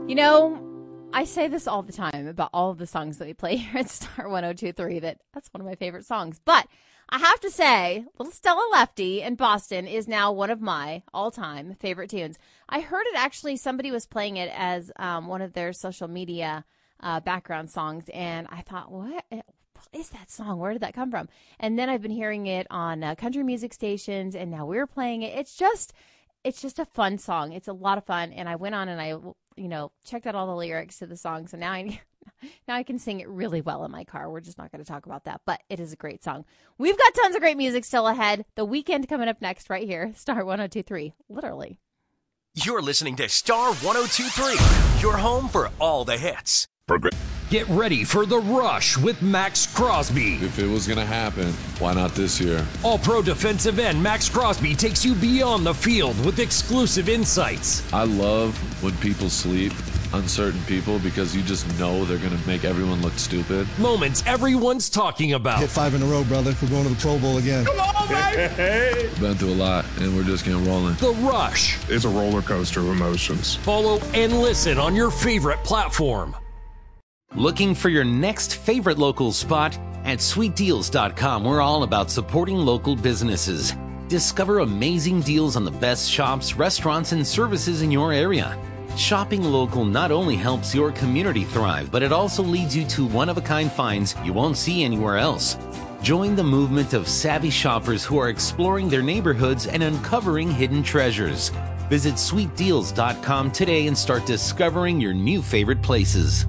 You know, I say this all the time about all of the songs that we play here at Star 102.3, that's one of my favorite songs. But I have to say, Little Stella Lefty in Boston is now one of my all-time favorite tunes. I heard it actually, somebody was playing it as one of their social media background songs, and I thought, what is that song? Where did that come from? And then I've been hearing it on country music stations, and now we're playing it. It's just a fun song. It's a lot of fun, and I went on and I checked out all the lyrics to the song, so now I can sing it really well in my car. We're just not going to talk about that, but it is a great song. We've got tons of great music still ahead. The Weekend coming up next right here, Star 102.3, literally. You're listening to Star 102.3, your home for all the hits. Get ready for The Rush with Max Crosby. If it was going to happen, why not this year? All-Pro defensive end Max Crosby takes you beyond the field with exclusive insights. I love when people sleep on certain people because you just know they're going to make everyone look stupid. Moments everyone's talking about. Hit 5 in a row, brother. We're going to the Pro Bowl again. Come on, baby! Been through a lot, and we're just getting rolling. The Rush. It's a roller coaster of emotions. Follow and listen on your favorite platform. Looking for your next favorite local spot? At sweetdeals.com, we're all about supporting local businesses. Discover amazing deals on the best shops, restaurants, and services in your area. Shopping local not only helps your community thrive, but it also leads you to one-of-a-kind finds you won't see anywhere else. Join the movement of savvy shoppers who are exploring their neighborhoods and uncovering hidden treasures. Visit sweetdeals.com today and start discovering your new favorite places.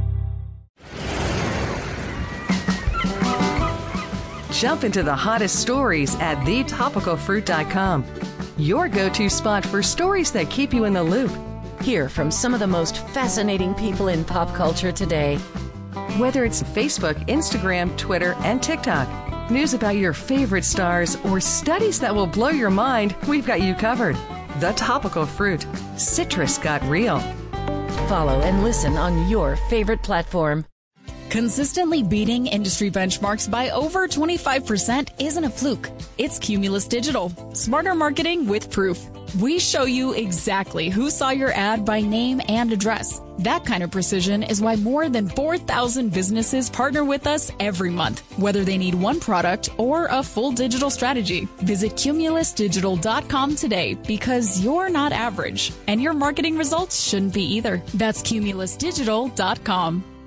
Jump into the hottest stories at thetopicalfruit.com. Your go-to spot for stories that keep you in the loop. Hear from some of the most fascinating people in pop culture today. Whether it's Facebook, Instagram, Twitter, and TikTok, news about your favorite stars, or studies that will blow your mind, we've got you covered. The Topical Fruit. Citrus got real. Follow and listen on your favorite platform. Consistently beating industry benchmarks by over 25% isn't a fluke. It's Cumulus Digital. Smarter marketing with proof. We show you exactly who saw your ad by name and address. That kind of precision is why more than 4,000 businesses partner with us every month, whether they need one product or a full digital strategy. Visit cumulusdigital.com today because you're not average, and your marketing results shouldn't be either. That's cumulusdigital.com.